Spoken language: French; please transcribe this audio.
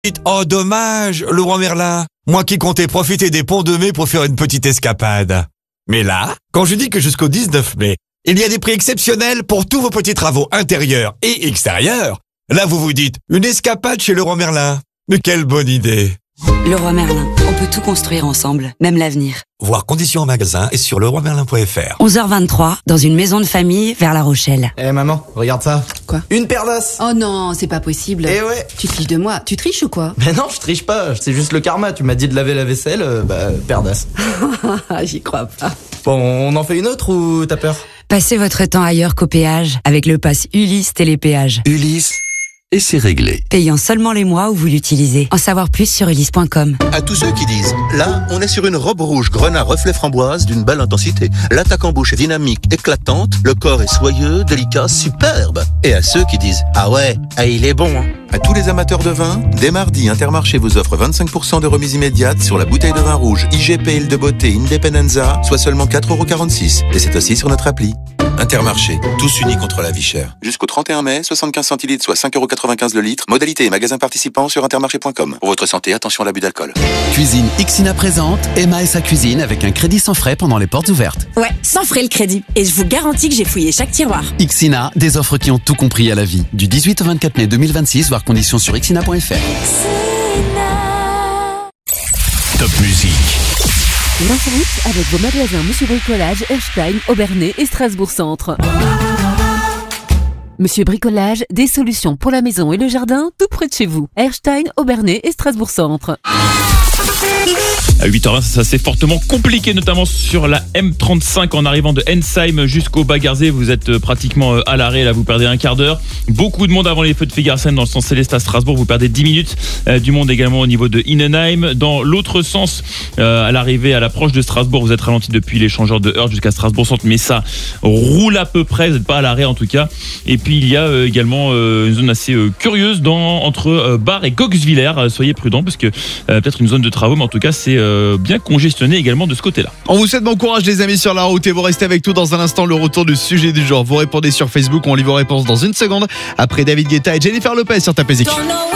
Oh dommage, Laurent Merlin. Moi qui comptais profiter des ponts de mai pour faire une petite escapade. Mais là, quand je dis que jusqu'au 19 mai, il y a des prix exceptionnels pour tous vos petits travaux intérieurs et extérieurs, là vous vous dites, une escapade chez Leroy Merlin. Mais quelle bonne idée! Leroy Merlin, on peut tout construire ensemble, même l'avenir. Voir conditions en magasin et sur leroymerlin.fr. 11h23, dans une maison de famille vers La Rochelle. Eh maman, regarde ça. Quoi? Une paire d'as. Oh non, c'est pas possible. Eh ouais. Tu te fiches de moi. Tu triches ou quoi? Mais non, je triche pas. C'est juste le karma. Tu m'as dit de laver la vaisselle, paire d'as. J'y crois pas. Bon, on en fait une autre ou t'as peur? Passez votre temps ailleurs qu'au péage avec le pass Ulysse Télépéage. Ulysse, et c'est réglé. Payant seulement les mois où vous l'utilisez. En savoir plus sur ulysse.com. À tous ceux qui disent, là, on est sur une robe rouge grenat reflet framboise d'une belle intensité. L'attaque en bouche est dynamique, éclatante, le corps est soyeux, délicat, superbe. Et à ceux qui disent, ah ouais, il est bon, hein. À tous les amateurs de vin, dès mardi, Intermarché vous offre 25% de remise immédiate sur la bouteille de vin rouge IGP Île de Beauté Independenza, soit seulement 4,46 €. Et c'est aussi sur notre appli. Intermarché, tous unis contre la vie chère. Jusqu'au 31 mai, 75 centilitres, soit 5,95 € le litre. Modalité et magasins participants sur intermarché.com. Pour votre santé, attention à l'abus d'alcool. Cuisine Ixina présente Emma et sa cuisine avec un crédit sans frais pendant les portes ouvertes. Ouais, sans frais le crédit. Et je vous garantis que j'ai fouillé chaque tiroir. Ixina, des offres qui ont tout compris à la vie. Du 18 au 24 mai 2026, voir conditions sur ixina.fr. Top musique. L'inforoute avec vos magasins Monsieur Bricolage, Erstein, Aubernais et Strasbourg Centre. Monsieur Bricolage, des solutions pour la maison et le jardin tout près de chez vous. Erstein, Aubernais et Strasbourg Centre. À 8h20, ça c'est fortement compliqué, notamment sur la M35 en arrivant de Ensheim jusqu'au Bas-Garzée. Vous êtes pratiquement à l'arrêt, là vous perdez un quart d'heure. Beaucoup de monde avant les feux de Fegersheim dans le sens Céleste à Strasbourg, vous perdez 10 minutes. Du monde également au niveau de Innenheim. Dans l'autre sens, à l'arrivée, à l'approche de Strasbourg, vous êtes ralenti depuis l'échangeur de Heurt jusqu'à Strasbourg Centre, mais ça roule à peu près, vous n'êtes pas à l'arrêt en tout cas. Et puis il y a également une zone assez curieuse entre Bar et Coxwiller. Soyez prudents parce que peut-être une zone de travaux, mais en tout cas c'est bien congestionné également de ce côté-là. On vous souhaite bon courage les amis sur la route et vous restez avec nous dans un instant, le retour du sujet du jour. Vous répondez sur Facebook, on lit vos réponses dans une seconde après David Guetta et Jennifer Lopez sur Tapez.